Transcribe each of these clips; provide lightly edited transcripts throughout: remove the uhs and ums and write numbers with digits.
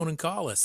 and call us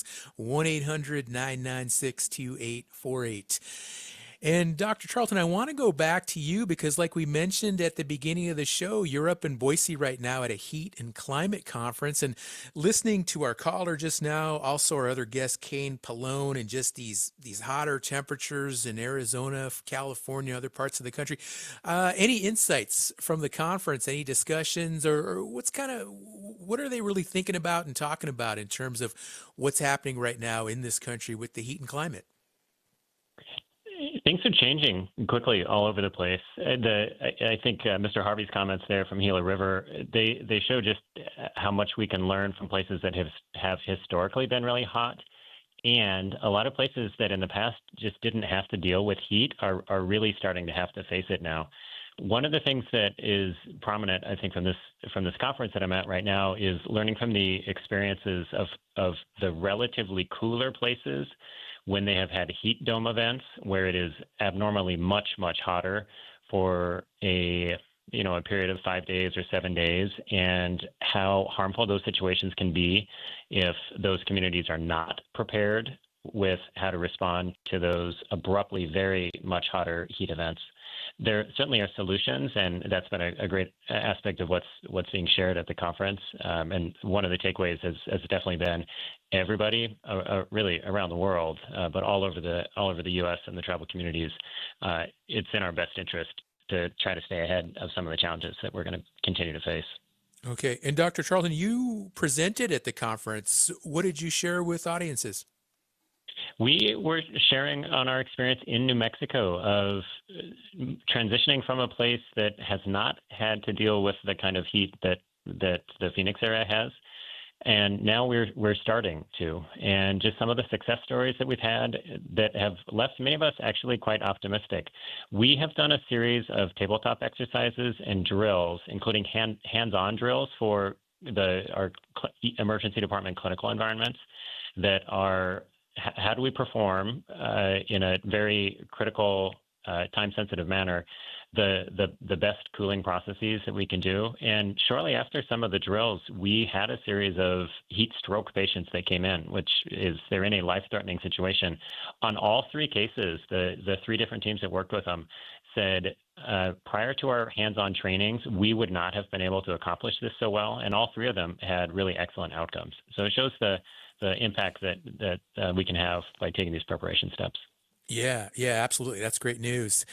1-800-996-2848. And Dr. Charlton, I want to go back to you because, like we mentioned at the beginning of the show, you're up in Boise right now at a heat and climate conference. And listening to our caller just now, also our other guest, Kane Pallone, and just these hotter temperatures in Arizona, California, other parts of the country. Any insights from the conference? Any discussions, or what are they really thinking about and talking about in terms of what's happening right now in this country with the heat and climate? Things are changing quickly all over the place. I think Mr. Harvey's comments there from Gila River, they show just how much we can learn from places that have historically been really hot. And a lot of places that in the past just didn't have to deal with heat are really starting to have to face it now. One of the things that is prominent, I think, from this conference that I'm at right now is learning from the experiences of the relatively cooler places when they have had heat dome events where it is abnormally much, much hotter for a period of 5 days or 7 days, and how harmful those situations can be if those communities are not prepared with how to respond to those abruptly very much hotter heat events. There certainly are solutions, and that's been a great aspect of what's being shared at the conference. And one of the takeaways has definitely been everybody, really around the world, but all over the U.S. and the tribal communities. It's in our best interest to try to stay ahead of some of the challenges that we're going to continue to face. Okay. And Dr. Charlton, you presented at the conference. What did you share with audiences? We were sharing on our experience in New Mexico of transitioning from a place that has not had to deal with the kind of heat that the Phoenix area has. And now we're starting to, and just some of the success stories that we've had that have left many of us actually quite optimistic. We have done a series of tabletop exercises and drills, including hands-on drills for our emergency department clinical environments that are how do we perform in a very critical, time-sensitive manner the best cooling processes that we can do. And shortly after some of the drills, we had a series of heat stroke patients that came in, which is they're in a life-threatening situation. On all three cases, the three different teams that worked with them said prior to our hands-on trainings, we would not have been able to accomplish this so well, and all three of them had really excellent outcomes. So it shows the impact that we can have by taking these preparation steps. Yeah, absolutely. That's great news.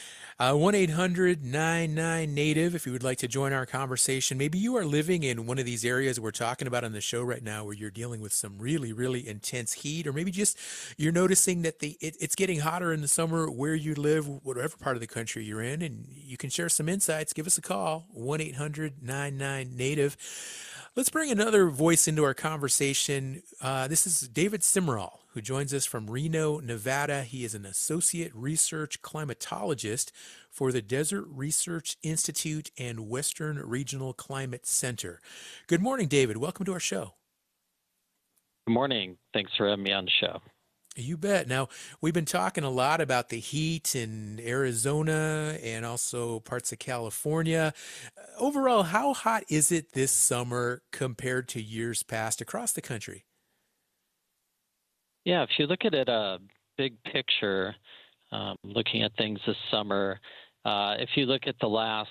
1-800-99-NATIVE if you would like to join our conversation. Maybe you are living in one of these areas we're talking about on the show right now where you're dealing with some really, really intense heat, or maybe just you're noticing that it's getting hotter in the summer where you live, whatever part of the country you're in, and you can share some insights. Give us a call, 1-800-99-NATIVE. Let's bring another voice into our conversation. This is David Simrall, who joins us from Reno, Nevada. He is an associate research climatologist for the Desert Research Institute and Western Regional Climate Center. Good morning, David. Welcome to our show. Good morning. Thanks for having me on the show. You bet. Now, we've been talking a lot about the heat in Arizona and also parts of California. Overall, how hot is it this summer compared to years past across the country? Yeah, if you look at it big picture, looking at things this summer, if you look at the last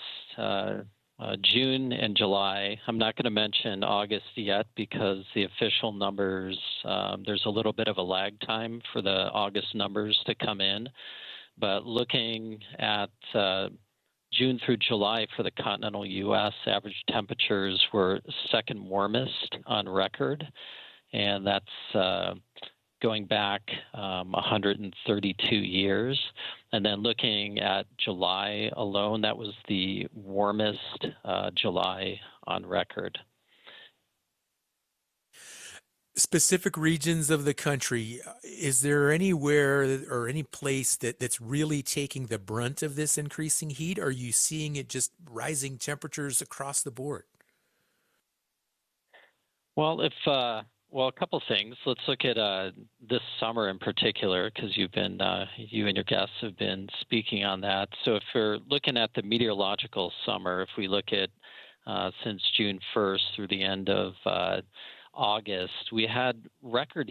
June and July, I'm not going to mention August yet because the official numbers, there's a little bit of a lag time for the August numbers to come in. But looking at June through July for the continental U.S., average temperatures were second warmest on record, and that's going back 132 years. And then looking at July alone, that was the warmest July on record. Specific regions of the country, is there anywhere or any place that's really taking the brunt of this increasing heat? Or are you seeing it just rising temperatures across the board? Well, a couple things. Let's look at this summer in particular, because you and your guests have been speaking on that. So if we're looking at the meteorological summer, if we look at since June 1st through the end of August, we had record